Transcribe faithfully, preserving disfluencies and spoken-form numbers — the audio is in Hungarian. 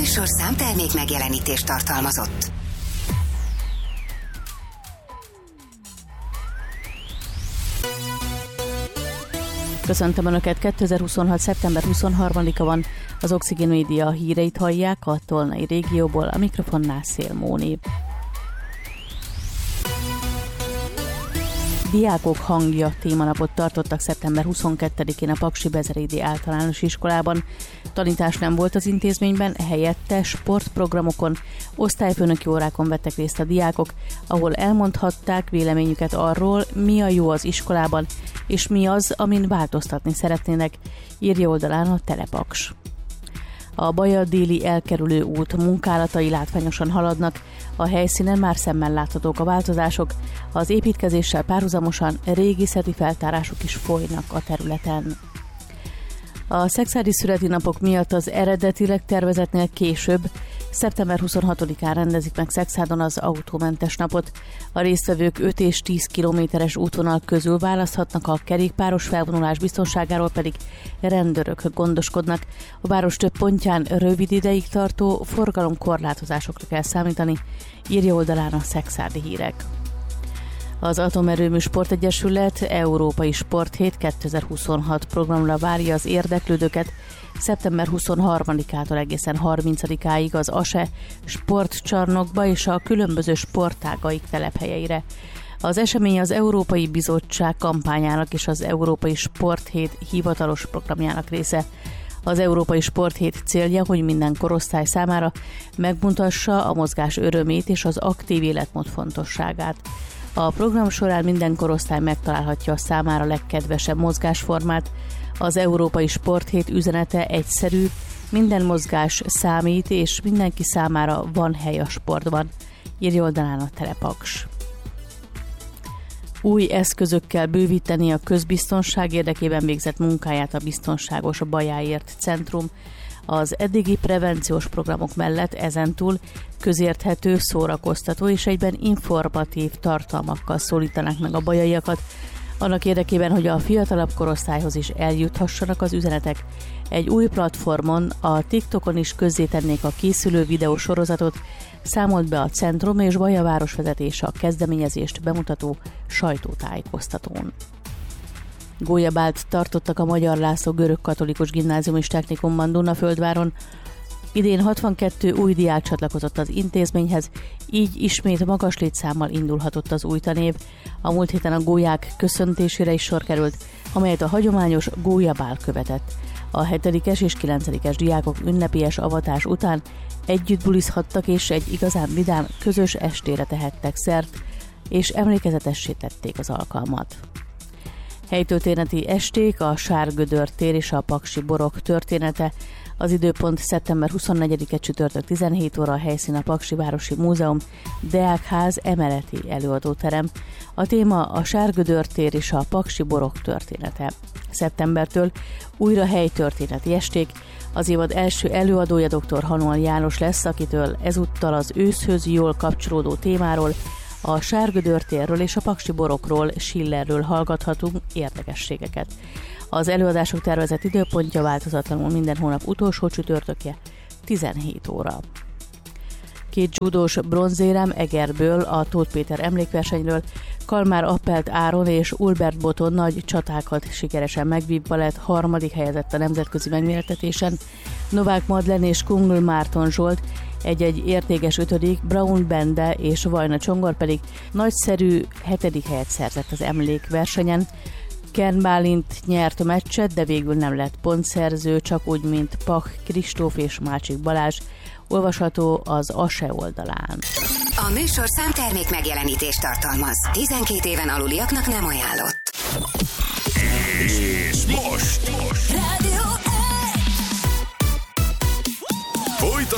műsor számtermék megjelenítést tartalmazott. Köszöntöm Önöket, kétezer-huszonhat. szeptember huszonharmadika van, az Oxigén Média híreit hallják a Tolnai régióból, a mikrofonnál Szél Móni. Diákok hangja témanapot tartottak szeptember huszonkettedikén a Paksi Bezerédi Általános Iskolában. Tanítás nem volt az intézményben, helyette sportprogramokon, osztályfőnöki órákon vettek részt a diákok, ahol elmondhatták véleményüket arról, mi a jó az iskolában, és mi az, amin változtatni szeretnének, írja oldalán a Telepaks. A Baja-déli elkerülő út munkálatai látványosan haladnak, a helyszínen már szemmel láthatók a változások, az építkezéssel párhuzamosan régészeti feltárások is folynak a területen. A szexádi születinapok miatt az eredetileg tervezetnél később, szeptember huszonhatodikán rendezik meg Szexádon az autómentes napot. A résztvevők öt és tíz kilométeres útvonal közül választhatnak, a kerékpáros felvonulás biztonságáról pedig rendőrök gondoskodnak. A város több pontján rövid ideig tartó forgalomkorlátozásokra kell számítani, írja oldalán a Szexádi Hírek. Az Atomerőmű Sportegyesület Európai Sporthét kétezer-huszonhat programra várja az érdeklődőket szeptember huszonharmadikától egészen harmincadikáig az á es e sportcsarnokba és a különböző sportágaik telephelyeire. Az esemény az Európai Bizottság kampányának és az Európai Sporthét hivatalos programjának része. Az Európai Sporthét célja, hogy minden korosztály számára megmutassa a mozgás örömét és az aktív életmód fontosságát. A program során minden korosztály megtalálhatja a számára legkedvesebb mozgásformát. Az Európai Sporthét üzenete egyszerű, minden mozgás számít, és mindenki számára van hely a sportban, írja oldalán a Telepaks. Új eszközökkel bővíteni a közbiztonság érdekében végzett munkáját a Biztonságos Bajáért Centrum. Az eddigi prevenciós programok mellett ezentúl közérthető, szórakoztató és egyben informatív tartalmakkal szólítanák meg a bajaiakat, annak érdekében, hogy a fiatalabb korosztályhoz is eljuthassanak az üzenetek. Egy új platformon, a TikTokon is közzétennék a készülő videósorozatot, számolt be a Centrum és Baja városvezetése a kezdeményezést bemutató sajtótájékoztatón. Gólyabált tartottak a Magyar László Görögkatolikus Gimnázium és Technikumban Dunnaföldváron. Idén hatvankettő új diák csatlakozott az intézményhez, így ismét magas létszámmal indulhatott az új tanév. A múlt héten a gólyák köszöntésére is sor került, amelyet a hagyományos gólyabál követett. A hetedikes és kilencedikes diákok ünnepélyes avatás után együtt bulizhattak és egy igazán vidám közös estére tehettek szert, és emlékezetessé tették az alkalmat. Helytörténeti esték, a Sárgödör tér és a Paksi Borok története. Az időpont szeptember huszonnegyedike csütörtök tizenhét óra, a helyszín a Paksi Városi Múzeum, Deákház emeleti előadóterem. A téma a Sárgödör tér és a Paksi Borok története. Szeptembertől újra helytörténeti esték. Az évad első előadója dr. Hanual János lesz, akitől ezúttal az őszhöz jól kapcsolódó témáról, a Sárgödör térről és a Paksi Borokról, Schillerről hallgathatunk érdekességeket. Az előadások tervezett időpontja változatlanul minden hónap utolsó csütörtökje, tizenhét óra. Két judós bronzérem Egerből, a Tóth Péter emlékversenyről, Kalmár Appelt Áron és Ulbert Boton nagy csatákat sikeresen megvívva lett harmadik helyezett a nemzetközi megmérettetésen, Novák Madlen és Kungl Márton Zsolt egy-egy értékes ötödik, Braun Bende és Vajna Csongor pedig nagyszerű hetedik helyet szerzett az emlékversenyen. Kern Bálint nyert a meccset, de végül nem lett pontszerző, csak úgy, mint Pach Kristóf és Mácsik Balázs, olvasható az á es e oldalán. A műsor számtermék megjelenítést tartalmaz. tizenkét éven aluliaknak nem ajánlott. És most! most. Rádió egy! Folytatódik